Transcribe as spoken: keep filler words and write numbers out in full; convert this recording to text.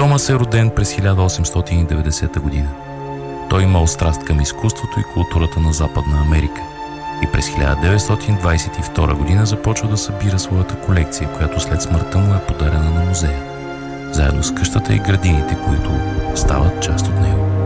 Томас е роден през хиляда осемстотин и деветдесета година. Той имал страст към изкуството и културата на Западна Америка и през хиляда деветстотин двадесет и втора година започва да събира своята колекция, която след смъртта му е подарена на музея, заедно с къщата и градините, които стават част от него.